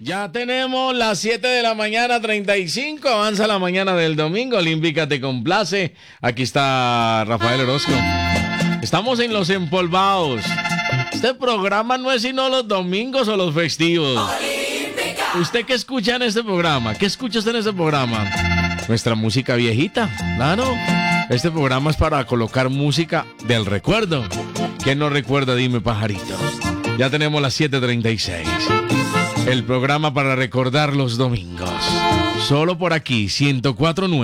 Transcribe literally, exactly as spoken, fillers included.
Ya tenemos las siete de la mañana, treinta y cinco. Avanza la mañana del domingo. Olímpica te complace. Aquí está Rafael Orozco. Estamos en Los Empolvados. Este programa no es sino los domingos o los festivos. Olímpica. ¿Usted qué escucha en este programa? ¿Qué escucha usted en este programa? Nuestra música viejita, claro. Este programa es para colocar música del recuerdo. ¿Quién no recuerda? Dime, pajarito. Ya tenemos las siete treinta y seis. El programa para recordar los domingos. Solo por aquí, ciento cuatro punto nueve.